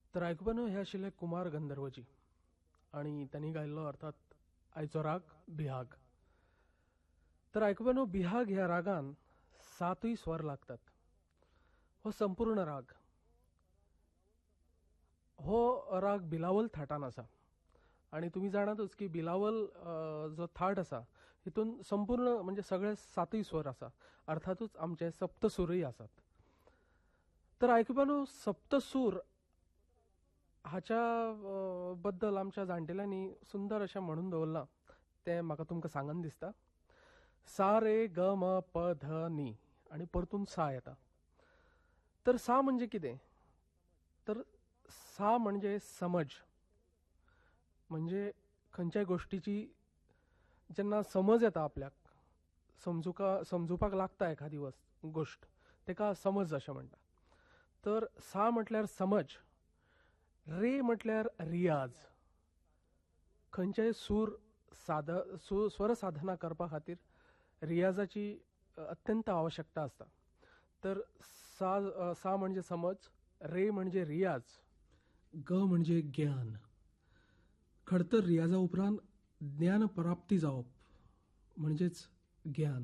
तर आयकुपानो हे आशिल्ले कुमार गंधर्वजी आणि त्यांनी गायल्लो अर्थात आयचो राग बिहाग. तर आयकुपानो बिहाग ह्या रागान 7 स्वर लागतात. हो संपूर्ण राग हो राग बिलावल थाटान आसा आणि तुम्ही जाणातच की बिलावल जो थाट आसा हितून संपूर्ण म्हणजे सगळे 7 स्वर आसा, अर्थातच आमचे सप्तसूरय आसात. तर आयकुपानो सप्तसूर हाच्या बद्दल आमच्या जाणटेल्यांनी सुंदर अशें म्हणून दवरलां. तें म्हाका तुमकां सांगन दिसता. सा रे ग म प ध नी आणि परतून सा येता. तर सा म्हणजे कितें? तर सा म्हणजे समज. म्हणजे खंयच्याय गोष्टीची जेन्ना समज येता आपल्याक, समजुपाक लागता एखादी गोष्ट, तेका समज अशें म्हणटा. तर सा म्हटल्यार समज, रे म्हटल्यार रियाज. खंयचेय स्वर साधना करपा खातीर रियाजाची अत्यंत आवश्यकता आसता. तर सा म्हणजे समज, रे म्हणजे रियाज, ग म्हणजे ज्ञान. खडतर रियाजा उपरांत ज्ञान प्राप्ती जावप म्हणजेच ज्ञान.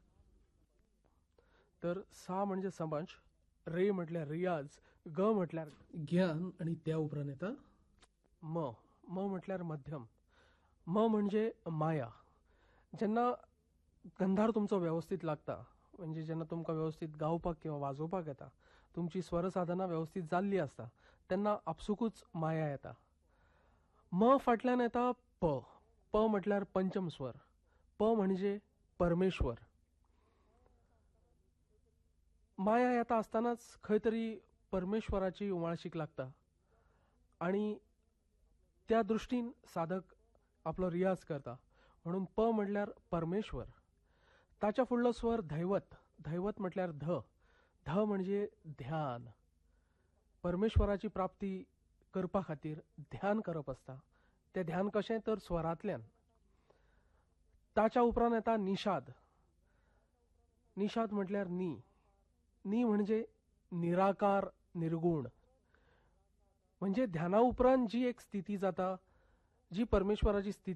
तर सा म्हणजे समज, रे म्हटल्यार रियाज, ग म्हटल्यार ज्ञान आणि त्या उपरांत येता म. म म्हटल्यार मध्यम. म म्हणजे माया. जेन्ना गंधार तुमचो व्यवस्थित लागता, म्हणजे जेन्ना तुमकां व्यवस्थित गावपाक किंवा वाजोवपाक येता, तुमची स्वर साधना व्यवस्थित जाल्ली आसता, तेन्ना आपसूकच माया येता. म फाटल्यान येता प. प म्हटल्यार पंचम स्वर. प म्हणजे परमेश्वर. माया येता आसतनाच खंय तरी परमेश्वराची उमाळशीक लागता आणि त्या दृश्टीन साधक आपलो रियाज करता. म्हणून प म्हटल्यार परमेश्वर. ताच्या फुडलो स्वर धैवत. धैवत म्हटल्यार ध. ध म्हणजे ध्यान. परमेश्वराची प्राप्ती करपा खातीर ध्यान करप आसता. तें ध्यान कशें? तर स्वरांतल्यान. ताच्या उपरांत येता निषाद. निषाद म्हटल्यार नी. नी म्हणजे निराकार, निर्गुण. म्हणजे ध्याना उपरांत जी एक स्थिती जाता, जी परमेश्वराची स्थिती